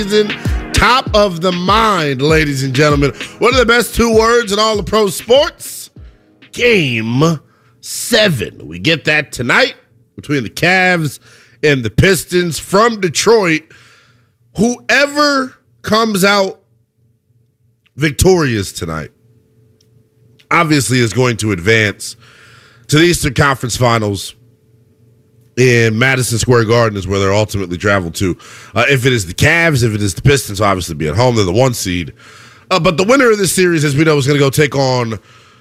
Top of the mind, ladies and gentlemen. One of the best two words in all of pro sports? Game 7. We get that tonight between the Cavs and the Pistons from Detroit. Whoever comes out victorious tonight obviously is going to advance to the Eastern Conference Finals in Madison Square Garden is where they'll ultimately travel to. If it is the Cavs, if it is the Pistons, obviously be at home. They're the 1 seed. But the winner of this series, as we know, is going to go take on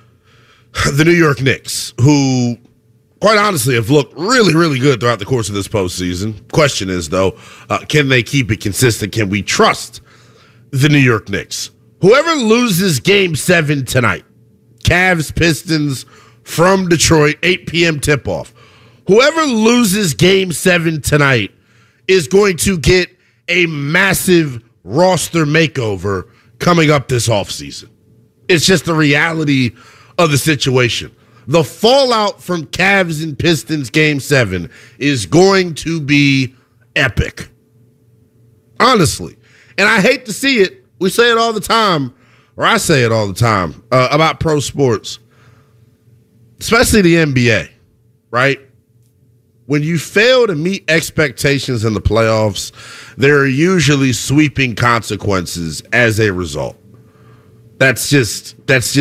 the New York Knicks, who, quite honestly, have looked really, really good throughout the course of this postseason. Question is, though, can they keep it consistent? Can we trust the New York Knicks? Whoever loses Game 7 tonight, Cavs, Pistons from Detroit, 8 p.m. tip-off. Whoever loses Game 7 tonight is going to get a massive roster makeover coming up this offseason. It's just the reality of the situation. The fallout from Cavs and Pistons Game 7 is going to be epic. Honestly. And I hate to see it. We say it all the time, or I say it all the time, about pro sports, especially the NBA, right? When you fail to meet expectations in the playoffs, there are usually sweeping consequences as a result. That's just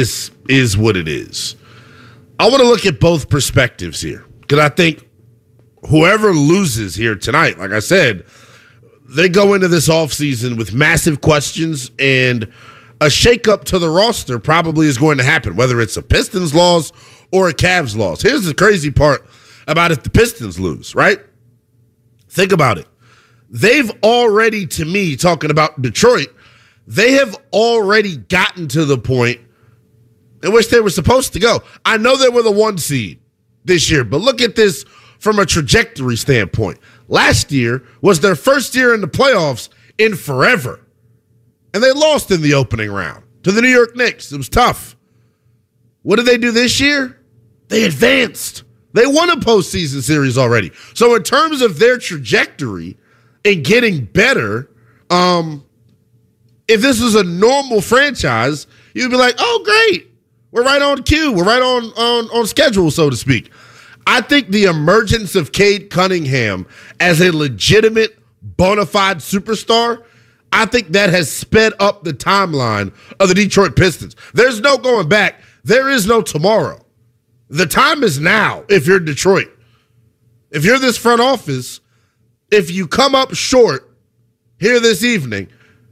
is what it is. I want to look at both perspectives here because I think whoever loses here tonight, like I said, they go into this offseason with massive questions, and a shakeup to the roster probably is going to happen, whether it's a Pistons loss or a Cavs loss. Here's the crazy part about if the Pistons lose, right? Think about it. They've already, to me, talking about Detroit, they have already gotten to the point in which they were supposed to go. I know they were the 1 seed this year, but look at this from a trajectory standpoint. Last year was their first year in the playoffs in forever, and they lost in the opening round to the New York Knicks. It was tough. What did they do this year? They advanced. They won a postseason series already. So in terms of their trajectory and getting better, if this was a normal franchise, you'd be like, oh, great. We're right on cue. We're right on schedule, so to speak. I think the emergence of Cade Cunningham as a legitimate, bona fide superstar, I think that has sped up the timeline of the Detroit Pistons. There's no going back. There is no tomorrow. The time is now if you're Detroit. If you're this front office, if you come up short here this evening,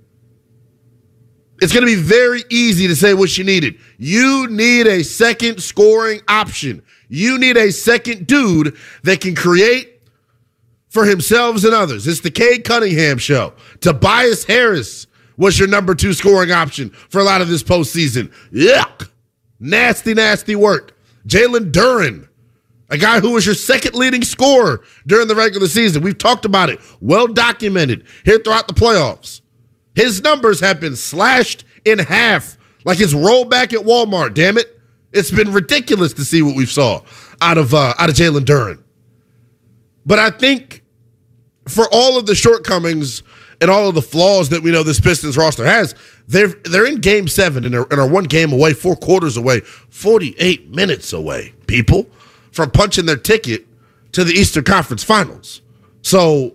it's going to be very easy to say what you needed. You need a second scoring option. You need a second dude that can create for himself and others. It's the Cade Cunningham show. Tobias Harris was your number 2 scoring option for a lot of this postseason. Yuck. Nasty, nasty work. Jalen Duren, a guy who was your second leading scorer during the regular season. We've talked about it. Well documented here throughout the playoffs. His numbers have been slashed in half like it's rollback at Walmart, damn it. It's been ridiculous to see what we've saw out of Jalen Duren. But I think for all of the shortcomings and all of the flaws that we know this Pistons roster has, they're in Game 7 and are 1 game away, 4 quarters away, 48 minutes away, people, from punching their ticket to the Eastern Conference Finals. So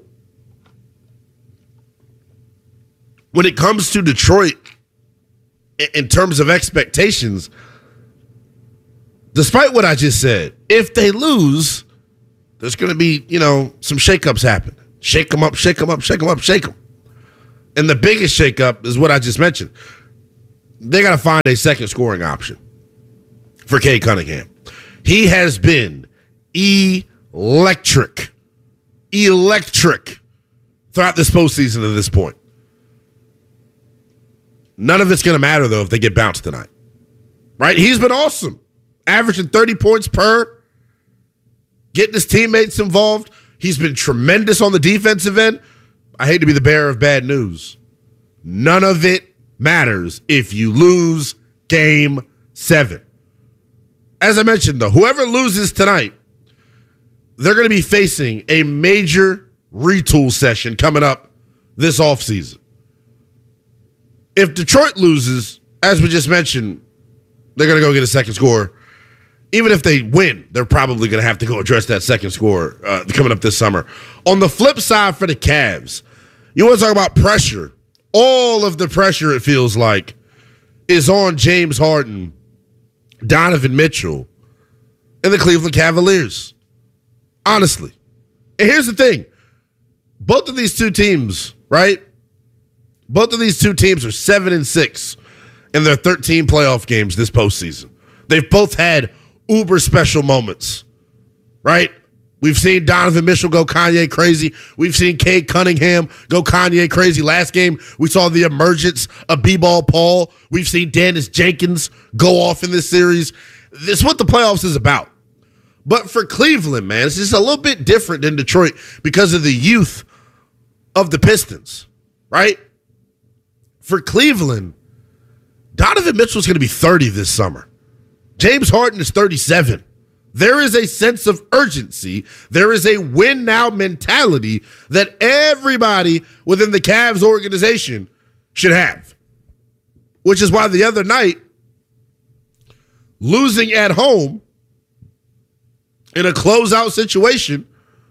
when it comes to Detroit, in terms of expectations, despite what I just said, if they lose, there's going to be, some shakeups happen. Shake them up, shake them up, shake them up, shake them. And the biggest shakeup is what I just mentioned. They got to find a second scoring option for Cade Cunningham. He has been electric throughout this postseason to this point. None of it's going to matter, though, if they get bounced tonight. Right? He's been awesome. Averaging 30 points per, getting his teammates involved. He's been tremendous on the defensive end. I hate to be the bearer of bad news. None of it matters if you lose Game 7. As I mentioned, though, whoever loses tonight, they're going to be facing a major retool session coming up this offseason. If Detroit loses, as we just mentioned, they're going to go get a second score. Even if they win, they're probably going to have to go address that second score coming up this summer. On the flip side for the Cavs, you want to talk about pressure. All of the pressure, it feels like, is on James Harden, Donovan Mitchell, and the Cleveland Cavaliers. Honestly. And here's the thing. Both of these two teams, right? Both of these two teams are 7-6 in their 13 playoff games this postseason. They've both had uber special moments, right? We've seen Donovan Mitchell go Kanye crazy. We've seen Cade Cunningham go Kanye crazy. Last game, we saw the emergence of B-Ball Paul. We've seen Dennis Jenkins go off in this series. This is what the playoffs is about. But for Cleveland, man, it's just a little bit different than Detroit because of the youth of the Pistons, right? For Cleveland, Donovan Mitchell's going to be 30 this summer. James Harden is 37. There is a sense of urgency. There is a win now mentality that everybody within the Cavs organization should have. Which is why the other night, losing at home in a closeout situation,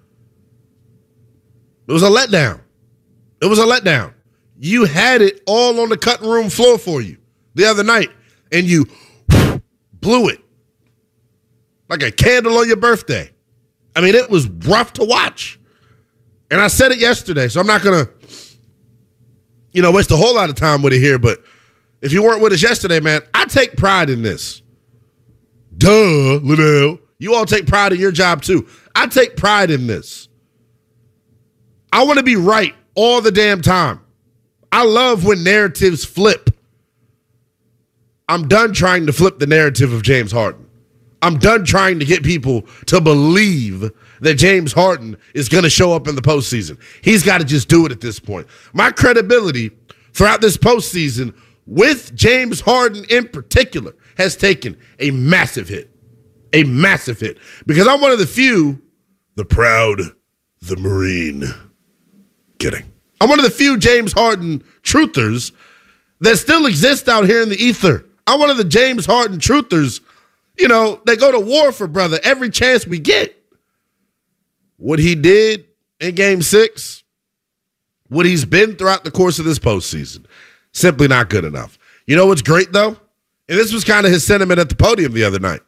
it was a letdown. It was a letdown. You had it all on the cutting room floor for you the other night, and you blew it like a candle on your birthday. I mean, it was rough to watch. And I said it yesterday, so I'm not going to, waste a whole lot of time with it here, but if you weren't with us yesterday, man, I take pride in this. Duh, Liddell. You all take pride in your job, too. I take pride in this. I want to be right all the damn time. I love when narratives flip. I'm done trying to flip the narrative of James Harden. I'm done trying to get people to believe that James Harden is going to show up in the postseason. He's got to just do it at this point. My credibility throughout this postseason with James Harden in particular has taken a massive hit. A massive hit. Because I'm one of the few, the proud, the Marine. Kidding. I'm one of the few James Harden truthers that still exist out here in the ether. I'm one of the James Harden truthers. They go to war for brother every chance we get. What he did in Game 6, what he's been throughout the course of this postseason, simply not good enough. You know what's great, though? And this was kind of his sentiment at the podium the other night.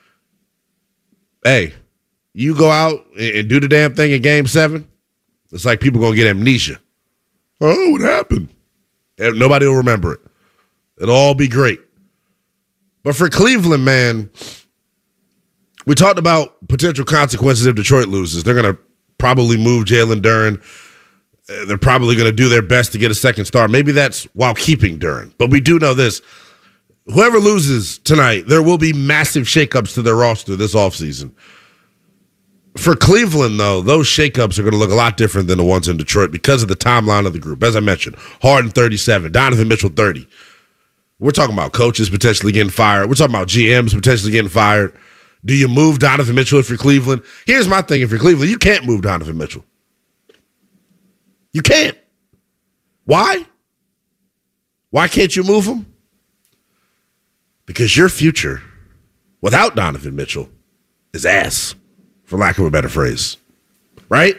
Hey, you go out and do the damn thing in Game 7, it's like people going to get amnesia. Oh, what happened? And nobody will remember it. It'll all be great. But for Cleveland, man, we talked about potential consequences if Detroit loses. They're going to probably move Jalen Duren. They're probably going to do their best to get a second star. Maybe that's while keeping Duren. But we do know this. Whoever loses tonight, there will be massive shakeups to their roster this offseason. For Cleveland, though, those shakeups are going to look a lot different than the ones in Detroit because of the timeline of the group. As I mentioned, Harden 37, Donovan Mitchell 30. We're talking about coaches potentially getting fired. We're talking about GMs potentially getting fired. Do you move Donovan Mitchell if you're Cleveland? Here's my thing. If you're Cleveland, you can't move Donovan Mitchell. You can't. Why? Why can't you move him? Because your future without Donovan Mitchell is ass, for lack of a better phrase. Right?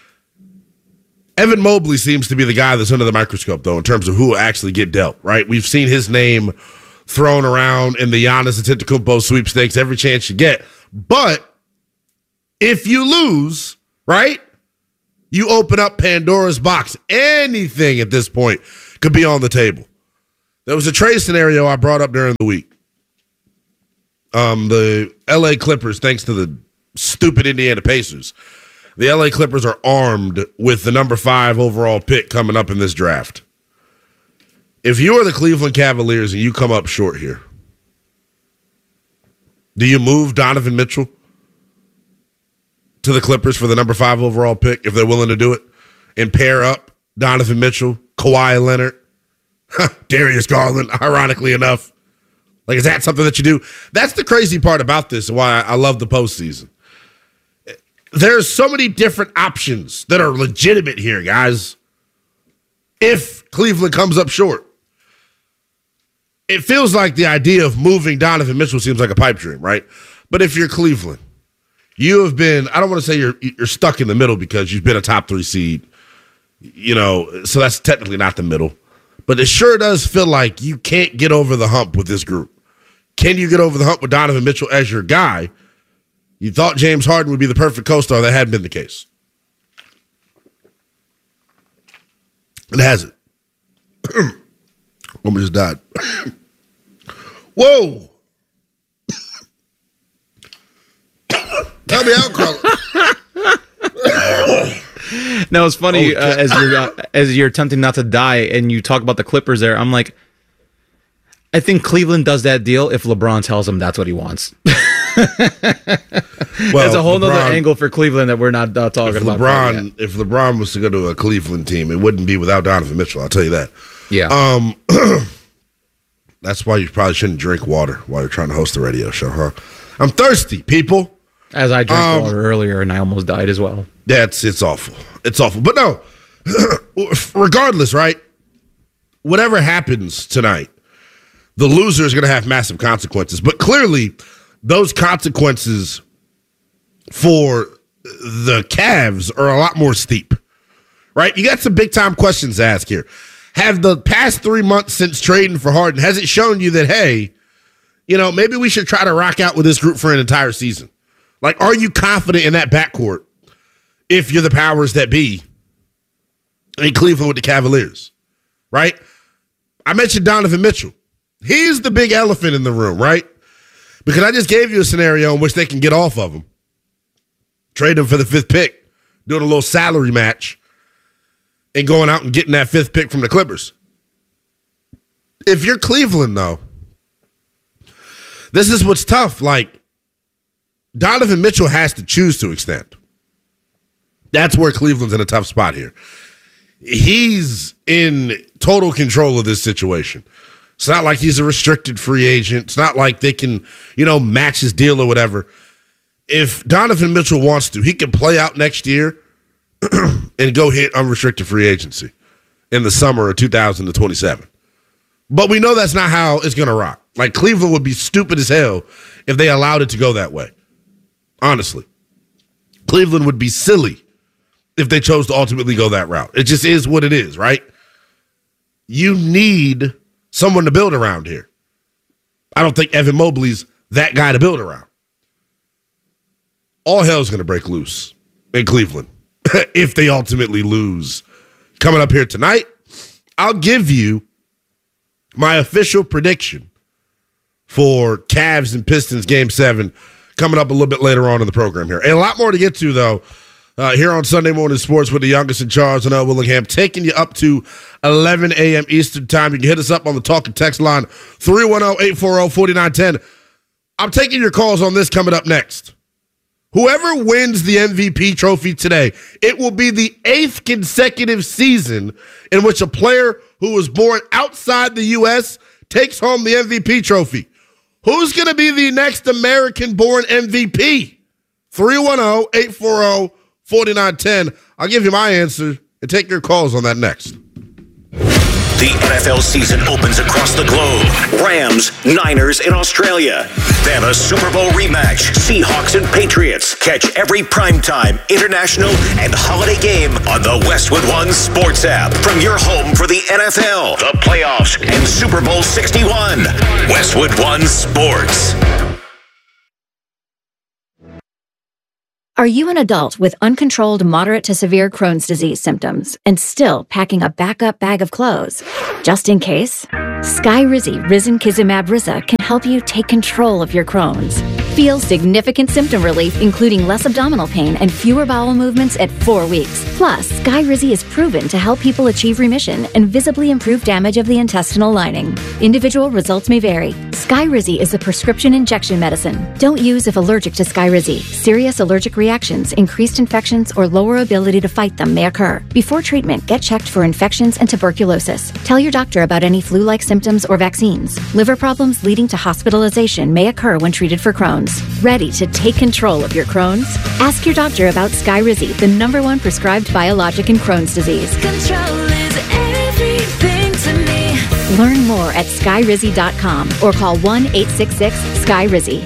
Evan Mobley seems to be the guy that's under the microscope, though, in terms of who will actually get dealt, right? We've seen his name thrown around in the Giannis Antetokounmpo sweepstakes every chance you get. But if you lose, right, you open up Pandora's box. Anything at this point could be on the table. There was a trade scenario I brought up during the week. The L.A. Clippers, thanks to the stupid Indiana Pacers, the L.A. Clippers are armed with the number 5 overall pick coming up in this draft. If you are the Cleveland Cavaliers and you come up short here, do you move Donovan Mitchell to the Clippers for the number 5 overall pick if they're willing to do it and pair up Donovan Mitchell, Kawhi Leonard, Darius Garland, ironically enough? Like, is that something that you do? That's the crazy part about this and why I love the postseason. There's so many different options that are legitimate here, guys. If Cleveland comes up short, it feels like the idea of moving Donovan Mitchell seems like a pipe dream, right? But if you're Cleveland, you have been, I don't want to say you're stuck in the middle because you've been a top 3 seed, so that's technically not the middle. But it sure does feel like you can't get over the hump with this group. Can you get over the hump with Donovan Mitchell as your guy? You thought James Harden would be the perfect co-star. That hadn't been the case. It hasn't. Woman just died. Whoa. Tell me out, Carla. No, it's funny as you're attempting not to die and you talk about the Clippers there. I'm like, I think Cleveland does that deal if LeBron tells him that's what he wants. That's a whole other angle for Cleveland that we're not talking about. If LeBron was to go to a Cleveland team, it wouldn't be without Donovan Mitchell. I'll tell you that. Yeah. That's why you probably shouldn't drink water while you're trying to host a radio show, huh? I'm thirsty, people. As I drank water earlier and I almost died as well. It's awful. It's awful. But no, regardless, right? Whatever happens tonight, the loser is going to have massive consequences. But clearly, those consequences for the Cavs are a lot more steep, right? You got some big-time questions to ask here. Have the past 3 months since trading for Harden, has it shown you that, hey, maybe we should try to rock out with this group for an entire season? Like, are you confident in that backcourt if you're the powers that be in Cleveland with the Cavaliers, right? I mentioned Donovan Mitchell. He's the big elephant in the room, right? Because I just gave you a scenario in which they can get off of him. Trade him for the 5th pick, doing a little salary match, and going out and getting that 5th pick from the Clippers. If you're Cleveland, though, this is what's tough. Like, Donovan Mitchell has to choose to extend. That's where Cleveland's in a tough spot here. He's in total control of this situation. It's not like he's a restricted free agent. It's not like they can, match his deal or whatever. If Donovan Mitchell wants to, he can play out next year and go hit unrestricted free agency in the summer of 2027. But we know that's not how it's going to rock. Like, Cleveland would be stupid as hell if they allowed it to go that way. Honestly. Cleveland would be silly if they chose to ultimately go that route. It just is what it is, right? You need someone to build around here. I don't think Evan Mobley's that guy to build around. All hell's going to break loose in Cleveland if they ultimately lose. Coming up here tonight, I'll give you my official prediction for Cavs and Pistons Game 7 coming up a little bit later on in the program here. And a lot more to get to, though, here on Sunday Morning Sports with the youngest in charge and Willingham, taking you up to 11 a.m. Eastern Time. You can hit us up on the talk and text line, 310-840-4910. I'm taking your calls on this coming up next. Whoever wins the MVP trophy today, it will be the 8th consecutive season in which a player who was born outside the U.S. takes home the MVP trophy. Who's going to be the next American-born MVP? 310-840-4910. I'll give you my answer and take your calls on that next. The NFL season opens across the globe. Rams, Niners in Australia. Then a Super Bowl rematch. Seahawks and Patriots. Catch every primetime, international, and holiday game on the Westwood One Sports app. From your home for the NFL, the playoffs, and Super Bowl 61. Westwood One Sports. Are you an adult with uncontrolled moderate to severe Crohn's disease symptoms and still packing a backup bag of clothes? Just in case? Skyrizi Risankizumab Riza can help you take control of your Crohn's. Feel significant symptom relief, including less abdominal pain and fewer bowel movements at 4 weeks. Plus, Skyrizi is proven to help people achieve remission and visibly improve damage of the intestinal lining. Individual results may vary. Skyrizi is a prescription injection medicine. Don't use if allergic to Skyrizi. Serious allergic reactions, increased infections, or lower ability to fight them may occur. Before treatment, get checked for infections and tuberculosis. Tell your doctor about any flu-like symptoms or vaccines. Liver problems leading to hospitalization may occur when treated for Crohn's. Ready to take control of your Crohn's? Ask your doctor about Skyrizi, the #1 prescribed biologic in Crohn's disease. Control is everything to me. Learn more at skyrizzy.com or call 1-866-SKY-RIZZY.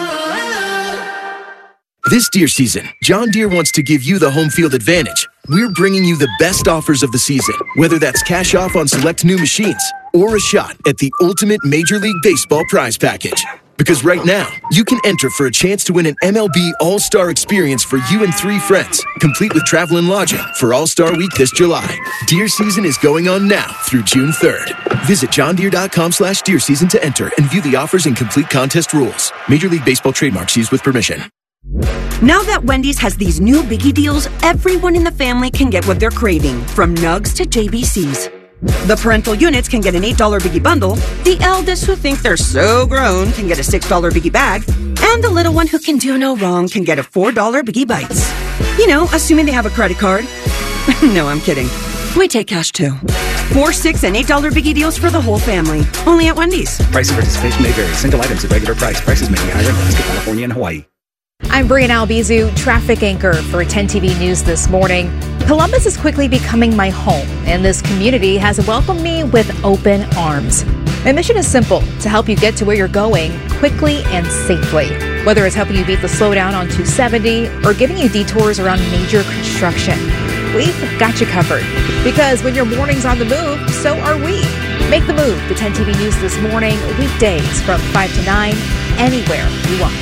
This deer season, John Deere wants to give you the home field advantage. We're bringing you the best offers of the season, whether that's cash off on select new machines or a shot at the ultimate Major League Baseball prize package. Because right now, you can enter for a chance to win an MLB All-Star experience for you and 3 friends, complete with travel and lodging for All-Star Week this July. Deer season is going on now through June 3rd. Visit johndeere.com/deer season to enter and view the offers and complete contest rules. Major League Baseball trademarks used with permission. Now that Wendy's has these new biggie deals, everyone in the family can get what they're craving, from nugs to JBCs. The parental units can get an $8 biggie bundle, the eldest who think they're so grown can get a $6 biggie bag, and the little one who can do no wrong can get a $4 biggie bites. You know, assuming they have a credit card. No, I'm kidding. We take cash too. $4, $6, and $8 biggie deals for the whole family. Only at Wendy's. Price of participation may vary. Single items at regular price. Prices may be higher in Alaska, California, and Hawaii. I'm Brianna Albizu, traffic anchor for 10 TV News this morning. Columbus is quickly becoming my home, and this community has welcomed me with open arms. My mission is simple, to help you get to where you're going quickly and safely. Whether it's helping you beat the slowdown on 270 or giving you detours around major construction, we've got you covered. Because when your morning's on the move, so are we. Make the move to 10 TV News this morning, weekdays from 5 to 9, anywhere you watch.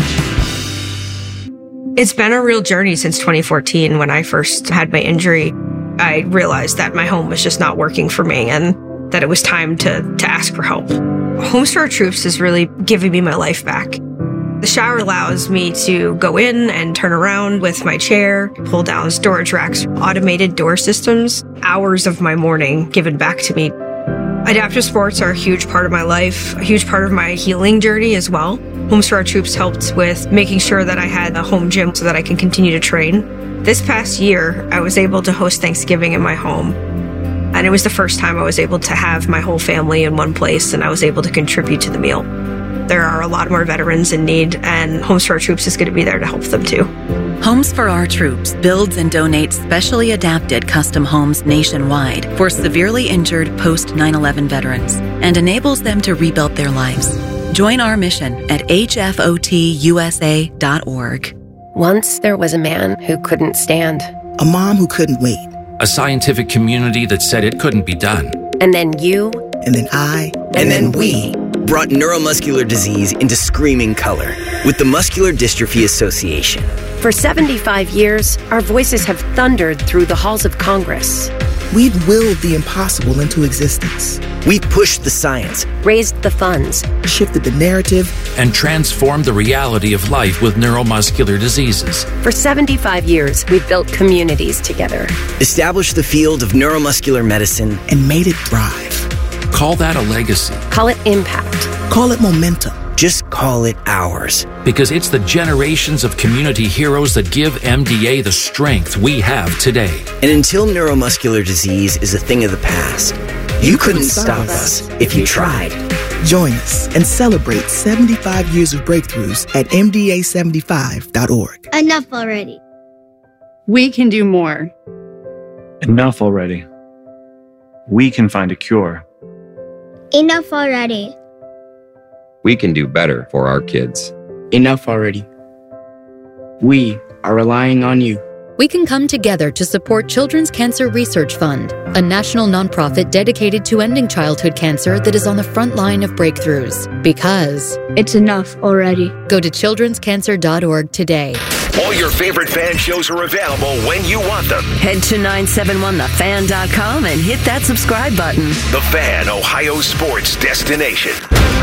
It's been a real journey since 2014. When I first had my injury, I realized that my home was just not working for me and that it was time to ask for help. Homes for Our Troops is really giving me my life back. The shower allows me to go in and turn around with my chair, pull down storage racks, automated door systems, hours of my morning given back to me. Adaptive sports are a huge part of my life, a huge part of my healing journey as well. Homes for Our Troops helped with making sure that I had a home gym so that I can continue to train. This past year, I was able to host Thanksgiving in my home. And it was the first time I was able to have my whole family in one place, and I was able to contribute to the meal. There are a lot more veterans in need, and Homes for Our Troops is going to be there to help them too. Homes for Our Troops builds and donates specially adapted custom homes nationwide for severely injured post 9/11 veterans and enables them to rebuild their lives. Join our mission at hfotusa.org. Once there was a man who couldn't stand. A mom who couldn't wait. A scientific community that said it couldn't be done. And then you. And then I. And then we brought neuromuscular disease into screaming color with the Muscular Dystrophy Association. For 75 years, our voices have thundered through the halls of Congress. We've willed the impossible into existence. We've pushed the science, raised the funds, shifted the narrative, and transformed the reality of life with neuromuscular diseases. For 75 years, we've built communities together, established the field of neuromuscular medicine, and made it thrive. Call that a legacy. Call it impact. Call it momentum. Just call it ours. Because it's the generations of community heroes that give MDA the strength we have today. And until neuromuscular disease is a thing of the past, you couldn't stop us if you tried. Join us and celebrate 75 years of breakthroughs at MDA75.org. Enough already. We can do more. Enough already. We can find a cure. Enough already. We can do better for our kids. Enough already. We are relying on you. We can come together to support Children's Cancer Research Fund, a national nonprofit dedicated to ending childhood cancer that is on the front line of breakthroughs. Because it's enough already. Go to childrenscancer.org today. All your favorite fan shows are available when you want them. Head to 971thefan.com and hit that subscribe button. The Fan, Ohio sports destination.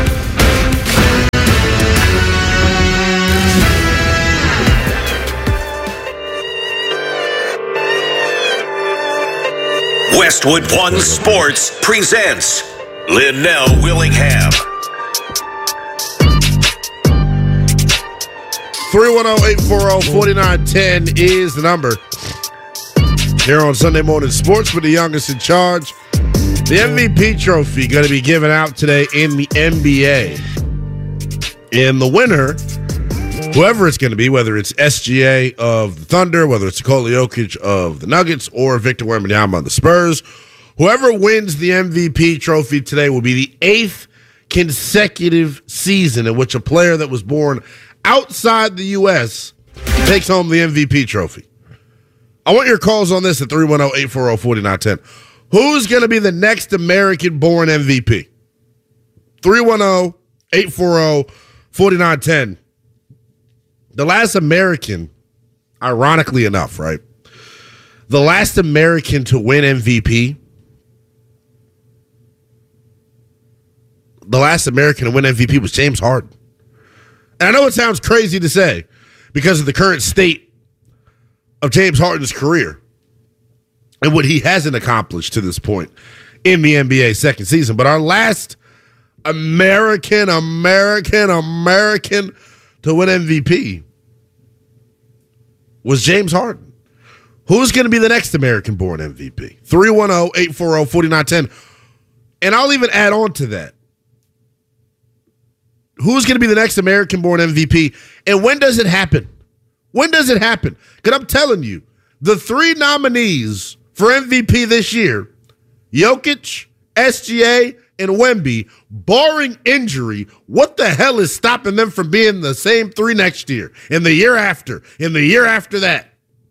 Westwood One Sports presents Linnell Willingham. 310-840-4910 is the number. Here on Sunday Morning Sports with the youngest in charge. The MVP trophy going to be given out today in the NBA. And the winner, whoever it's going to be, whether it's SGA of the Thunder, whether it's Nikola Jokic of the Nuggets, or Victor Wembanyama of the Spurs, Whoever wins the MVP trophy today will be the 8th consecutive season in which a player that was born outside the U.S. takes home the MVP trophy. I want your calls on this at 310-840-4910. Who's going to be the next American-born MVP? 310-840-4910. The last American, ironically enough, right? The last American to win MVP, was James Harden. And I know it sounds crazy to say because of the current state of James Harden's career and what he hasn't accomplished to this point in the NBA second season. But our last American to win MVP was James Harden. Who's going to be the next American-born MVP? 310-840-4910. And I'll even add on to that. Who's going to be the next American-born MVP? And when does it happen? When does it happen? Because I'm telling you, the 3 nominees for MVP this year, Jokic, SGA, and Wemby, barring injury, what the hell is stopping them from being the same 3 next year, and the year after, and the year after that?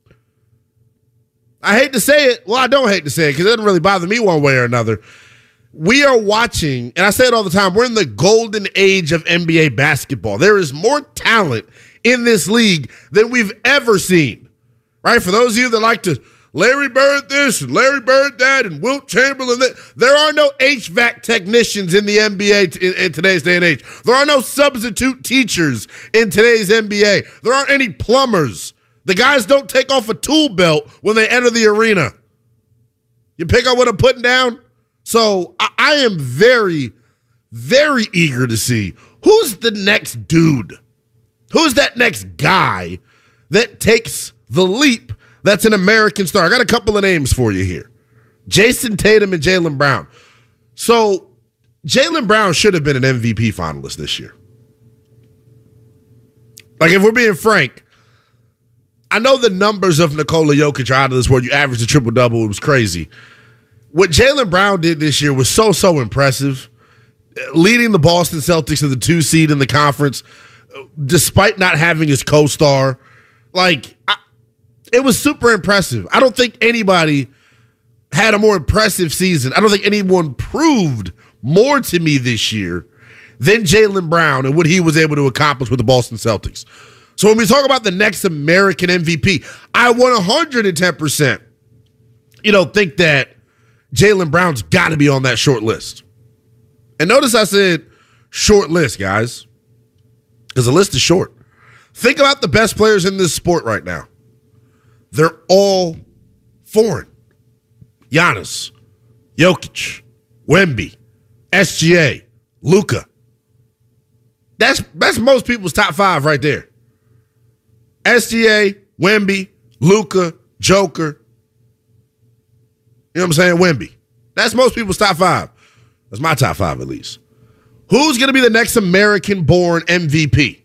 I hate to say it. Well, I don't hate to say it because it doesn't really bother me one way or another. We are watching, and I say it all the time, we're in the golden age of NBA basketball. There is more talent in this league than we've ever seen, right? For those of you that like to Larry Bird this and Larry Bird that and Wilt Chamberlain that, there are no HVAC technicians in the NBA in today's day and age. There are no substitute teachers in today's NBA. There aren't any plumbers. The guys don't take off a tool belt when they enter the arena. You pick up what I'm putting down? So I am very, very eager to see who's the next dude. Who's that next guy that takes the leap that's an American star? I got a couple of names for you here. Jason Tatum and Jaylen Brown. So Jaylen Brown should have been an MVP finalist this year. Like, if we're being frank, I know the numbers of Nikola Jokic are out of this world. You averaged a triple-double. It was crazy. What Jaylen Brown did this year was so impressive. Leading the Boston Celtics to the 2 seed in the conference, despite not having his co-star. It was super impressive. I don't think anybody had a more impressive season. I don't think anyone proved more to me this year than Jaylen Brown and what he was able to accomplish with the Boston Celtics. So when we talk about the next American MVP, I 110%, think that Jaylen Brown's got to be on that short list. And notice I said short list, guys, because the list is short. Think about the best players in this sport right now. They're all foreign. Giannis, Jokic, Wemby, SGA, Luka. That's most people's top 5 right there. SGA, Wemby, Luka, Joker. You know what I'm saying? Wemby. That's most people's top 5. That's my top 5 at least. Who's going to be the next American-born MVP?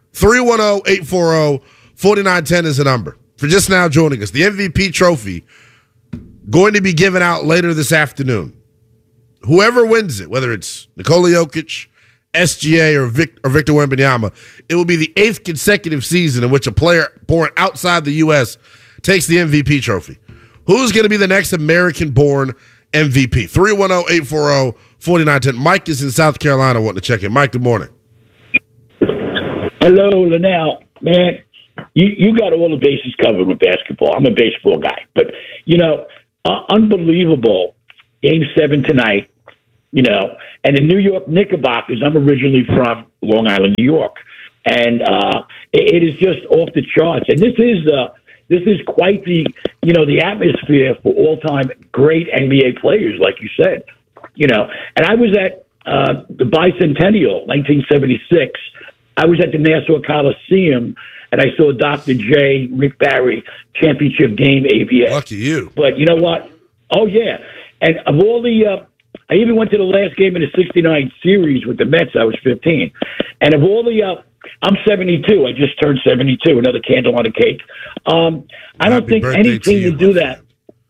310-840-4910 is the number. For just now joining us, the MVP trophy going to be given out later this afternoon. Whoever wins it, whether it's Nikola Jokic, SGA, or Victor Wembanyama, it will be the 8th consecutive season in which a player born outside the U.S. takes the MVP trophy. Who's going to be the next American-born MVP? 310-840-4910. Mike is in South Carolina wanting to check in. Mike, good morning. Hello, Linnell. Man, you got all the bases covered with basketball. I'm a baseball guy. But, unbelievable. Game 7 tonight, and the New York Knickerbockers, I'm originally from Long Island, New York. And it is just off the charts. And this is quite the atmosphere for all-time great NBA players, like you said. And I was at the Bicentennial, 1976. I was at the Nassau Coliseum, and I saw Dr. J, Rick Barry, championship game ABA. Lucky you. But you know what? Oh, yeah. And of all the I even went to the last game in the 69 series with the Mets. I was 15. And of all the I'm 72. I just turned 72. Another candle on the cake. I don't think any team would do that.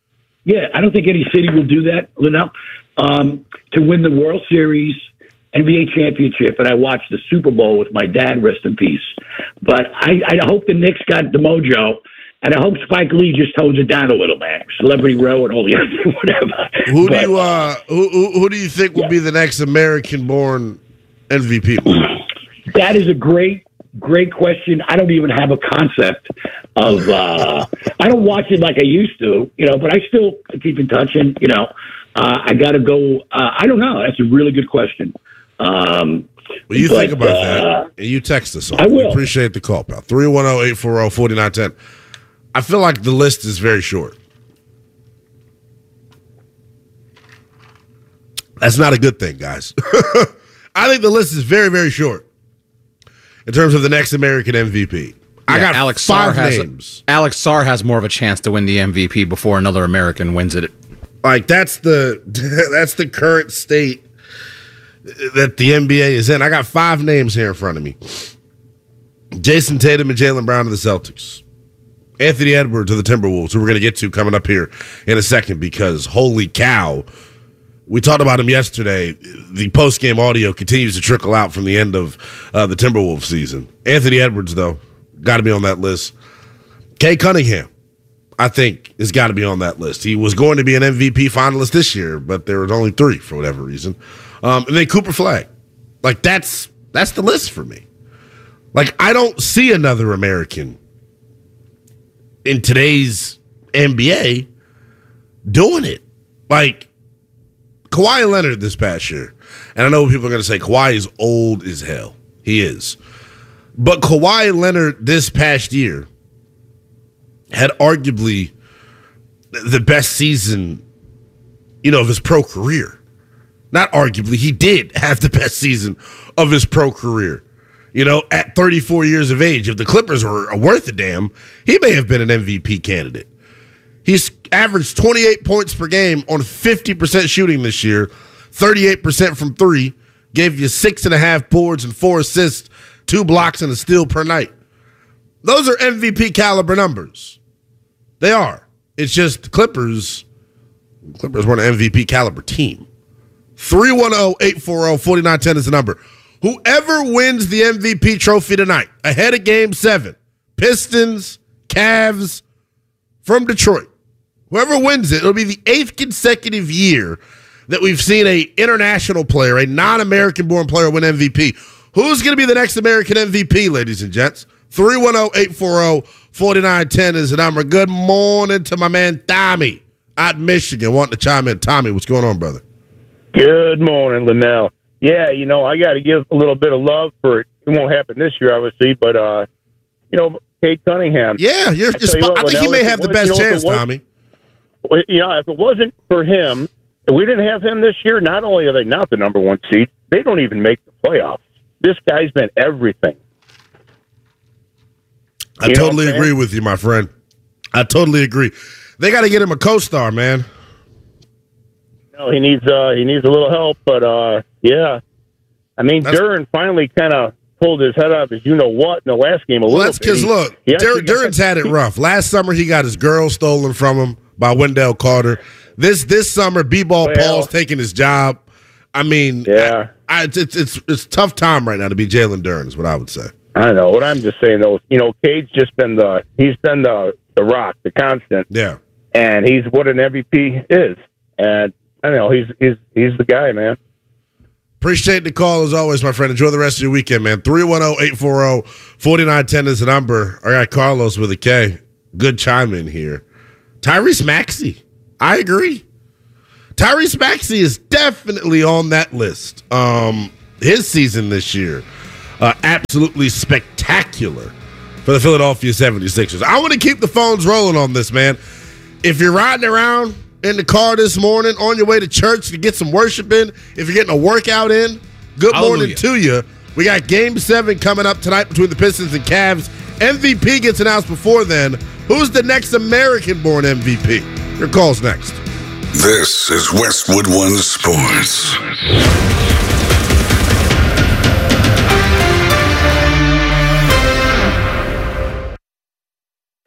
I don't think any city will do that, Linnell, to win the World Series, NBA championship, and I watched the Super Bowl with my dad, rest in peace. But I hope the Knicks got the mojo, and I hope Spike Lee just tones it down a little, man. Celebrity Row and all the other whatever. Who do you think will be the next American-born MVP? That is a great question. I don't even have a concept of. I don't watch it like I used to, but I still keep in touch, and I got to go. I don't know. That's a really good question. You think about that, and you text us. I will. We appreciate the call, pal. 310-840-4910. I feel like the list is very short. That's not a good thing, guys. I think the list is very, very short in terms of the next American MVP. I got Alex five Sarr names. Alex Sarr has more of a chance to win the MVP before another American wins it. Like that's the current state that the NBA is in. I got five names here in front of me. Jason Tatum and Jaylen Brown of the Celtics. Anthony Edwards of the Timberwolves, who we're going to get to coming up here in a second because holy cow, we talked about him yesterday. The post-game audio continues to trickle out from the end of the Timberwolves season. Anthony Edwards, though, got to be on that list. Kay Cunningham, I think, has got to be on that list. He was going to be an MVP finalist this year, but there was only three for whatever reason. And then Cooper Flagg. Like, that's the list for me. Like, I don't see another American in today's NBA doing it. Like, Kawhi Leonard this past year, and I know people are going to say Kawhi is old as hell. He is. But Kawhi Leonard this past year had arguably the best season, of his pro career. Not arguably, he did have the best season of his pro career. At 34 years of age, if the Clippers were worth a damn, he may have been an MVP candidate. He's averaged 28 points per game on 50% shooting this year, 38% from three, gave you 6.5 boards and 4 assists, 2 blocks and a steal per night. Those are MVP caliber numbers. They are. It's just the Clippers weren't an MVP caliber team. 310-840-4910 is the number. Whoever wins the MVP trophy tonight, ahead of Game 7, Pistons, Cavs, from Detroit, whoever wins it, it'll be the 8th consecutive year that we've seen a international player, a non-American-born player, win MVP. Who's going to be the next American MVP, ladies and gents? 310-840-4910 is the number. Good morning to my man Tommy out in Michigan wanting to chime in. Tommy, what's going on, brother? Good morning, Linnell. Yeah, I got to give a little bit of love for it. It won't happen this year, obviously, but, Kay Cunningham. Yeah, I think he may have the best chance, Tommy. If it wasn't for him, if we didn't have him this year, not only are they not the number one seed, they don't even make the playoffs. This guy's been everything. I totally agree with you, my friend. I totally agree. They got to get him a co-star, man. No, he needs a little help, but yeah. I mean, Duren finally kind of pulled his head up, as you know what, in the last game a little bit. That's because, look, Duren's had it rough. Last summer, he got his girl stolen from him by Wendell Carter. This summer, B-Ball Paul's taking his job. I mean, yeah, it's tough time right now to be Jalen Duren, is what I would say. I know. What I'm just saying, though, Cade's just been the rock, the constant. Yeah. And he's what an MVP is. And I know he's the guy, man. Appreciate the call as always, my friend. Enjoy the rest of your weekend, man. 310-840-4910 is the number. I got Carlos with a K. Good chime in here. Tyrese Maxey. I agree. Tyrese Maxey is definitely on that list. His season this year, absolutely spectacular for the Philadelphia 76ers. I want to keep the phones rolling on this, man. If you're riding around in the car this morning on your way to church to get some worship in, if you're getting a workout in, good morning to you. We got Game 7 coming up tonight between the Pistons and Cavs. MVP gets announced before then. Who's the next American-born MVP? Your call's next. This is Westwood One Sports.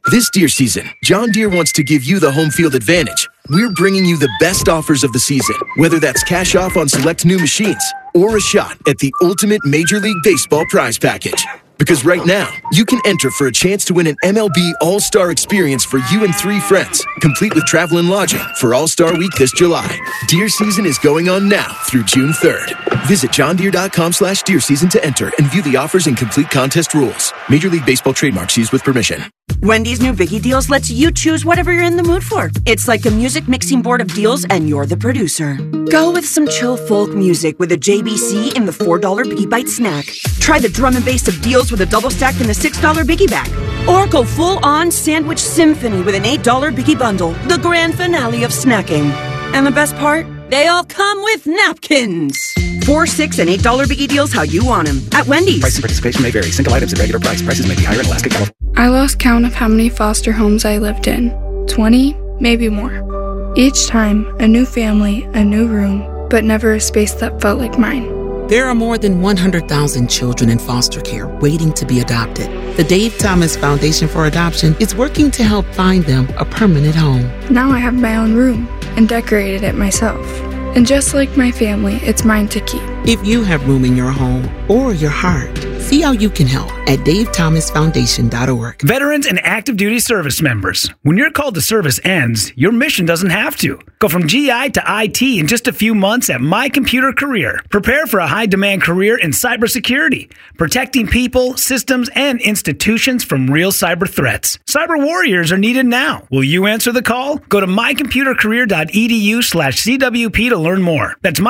This deer season, John Deere wants to give you the home field advantage. We're bringing you the best offers of the season, whether that's cash off on select new machines or a shot at the ultimate Major League Baseball prize package. Because right now, you can enter for a chance to win an MLB All-Star experience for you and 3 friends, complete with travel and lodging for All-Star Week this July. Deer season is going on now through June 3rd. Visit johndeere.com/deer season to enter and view the offers and complete contest rules. Major League Baseball trademarks used with permission. Wendy's new Biggie Deals lets you choose whatever you're in the mood for. It's like a music mixing board of deals, and you're the producer. Go with some chill folk music with a JBC in the $4 Biggie Bite snack. Try the drum and bass of deals with a double stack in the $6 Biggie Bag. Or go full-on sandwich symphony with an $8 Biggie Bundle, the grand finale of snacking. And the best part? They all come with napkins. $4, $6, and $8 Biggie Deals how you want them at Wendy's. Price and participation may vary. Single items at regular price. Prices may be higher in Alaska, California. I lost count of how many foster homes I lived in. 20, maybe more. Each time, a new family, a new room, but never a space that felt like mine. There are more than 100,000 children in foster care waiting to be adopted. The Dave Thomas Foundation for Adoption is working to help find them a permanent home. Now I have my own room and decorated it myself. And just like my family, it's mine to keep. If you have room in your home or your heart, see how you can help at davethomasfoundation.org. Veterans and active duty service members, when your call to service ends, your mission doesn't have to. Go from GI to IT in just a few months at My Computer Career. Prepare for a high-demand career in cybersecurity, protecting people, systems, and institutions from real cyber threats. Cyber warriors are needed now. Will you answer the call? Go to mycomputercareer.edu/CWP to learn more. That's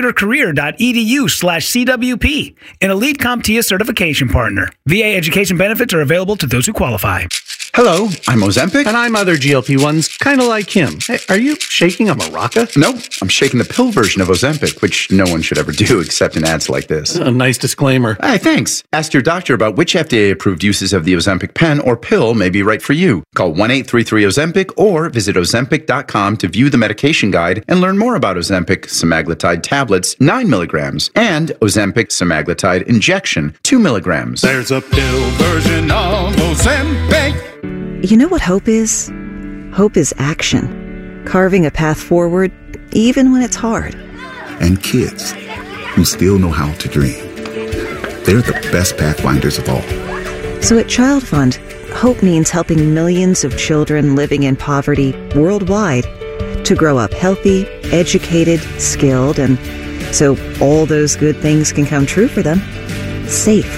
mycomputercareer.edu/CWP, an elite CompTIA certification partner. VA education benefits are available to those who qualify. Hello, I'm Ozempic. And I'm other GLP-1s, kind of like him. Hey, are you shaking a maraca? No, I'm shaking the pill version of Ozempic, which no one should ever do except in ads like this. A nice disclaimer. Hey, thanks. Ask your doctor about which FDA-approved uses of the Ozempic pen or pill may be right for you. Call 1-833-OZEMPIC or visit Ozempic.com to view the medication guide and learn more about Ozempic semaglutide tablets, 9 milligrams, and Ozempic semaglutide injection, 2 milligrams. There's a pill version of Ozempic. You know what hope is? Hope is action. Carving a path forward, even when it's hard. And kids who still know how to dream. They're the best pathfinders of all. So at Child Fund, hope means helping millions of children living in poverty worldwide to grow up healthy, educated, skilled, and so all those good things can come true for them. Safe.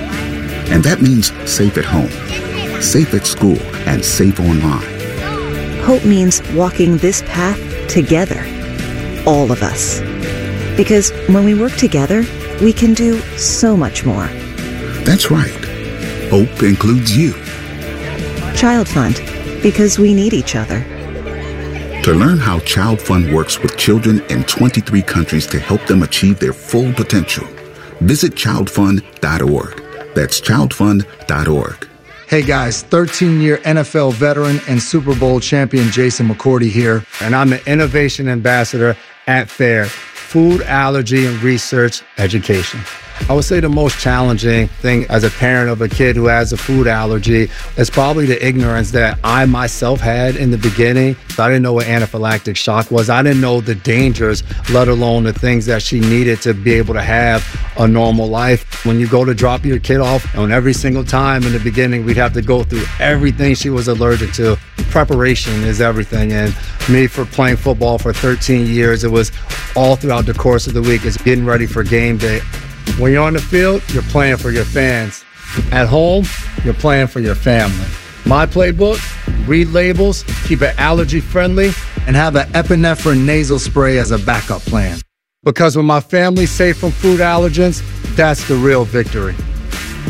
And that means safe at home, safe at school, and safe online. Hope means walking this path together, all of us. Because when we work together, we can do so much more. That's right. Hope includes you. Child Fund, because we need each other. To learn how Child Fund works with children in 23 countries to help them achieve their full potential, visit childfund.org. That's childfund.org. Hey guys, 13-year NFL veteran and Super Bowl champion Jason McCourty here, and I'm the Innovation Ambassador at FAIR, Food Allergy and Research Education. I would say the most challenging thing as a parent of a kid who has a food allergy is probably the ignorance that I myself had in the beginning. I didn't know what anaphylactic shock was. I didn't know the dangers, let alone the things that she needed to be able to have a normal life. When you go to drop your kid off, and every single time in the beginning, we'd have to go through everything she was allergic to. Preparation is everything. And me, for playing football for 13 years, it was all throughout the course of the week. It's getting ready for game day. When you're on the field, you're playing for your fans. At home, you're playing for your family. My playbook, read labels, keep it allergy friendly, and have an epinephrine nasal spray as a backup plan. Because when my family's safe from food allergens, that's the real victory.